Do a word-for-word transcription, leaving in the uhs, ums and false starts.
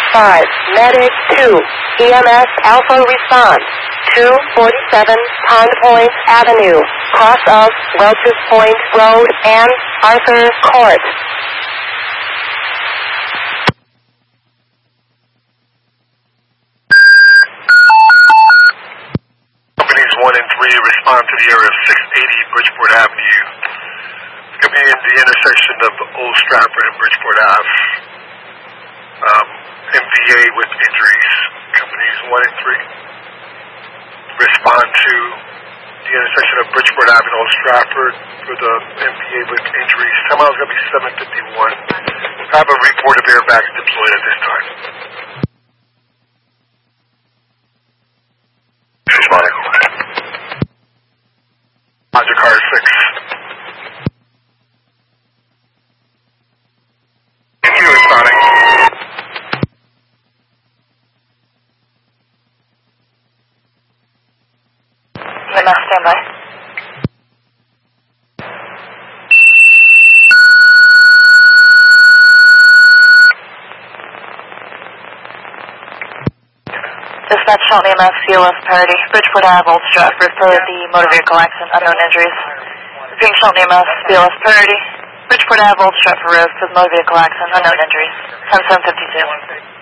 five, Medic two, E M S Alpha response, two forty-seven Pond Point Avenue, cross of Welch's Point Road and Arthur Court. Companies one and three respond to the area of six eighty Bridgeport Avenue. It's going to be in the intersection of Old Stratford and Bridgeport Avenue. Um, M V A with injuries. Companies one and three respond to the intersection of Bridgeport Avenue and Old Stratford for the M V A with injuries. Time out is going to be seven fifty-one. I have a report of airbags deployed at this time. Responding. Roger, car six. Thank you, responding. E M S standby. Dispatch Shelton E M S, C O S parity, Bridgeport Ave, Old Stratford for the motor vehicle accident, unknown injuries. Repeating Shelton E M S, C O S parity, Bridgeport Ave, Old Stratford Road for the motor vehicle accident, unknown injuries, ten seven fifty-two.